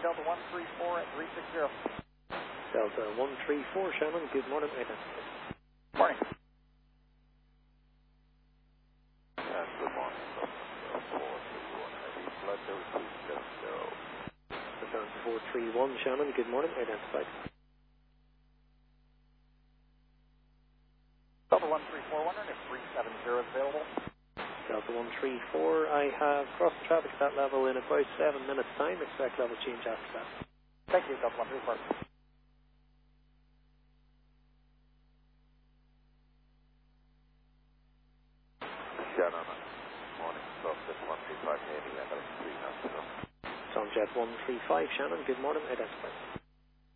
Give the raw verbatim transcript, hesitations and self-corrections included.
Delta one three four at three sixty. Delta one three four, Shannon, good morning, identified. Morning. And good morning, four three one, heavy flight two seven zero. Advance four three one, Shannon, good morning, identified. Delta one three four, wondering if three seven zero is available. Delta one three four, I have crossed the traffic at that level in about seven minutes time, expect level change after that. Thank you, Delta one three four. Shannon, morning, Softjet one three five, heavy, and three nine zero. Tomjet one three five, Shannon, good morning, identified.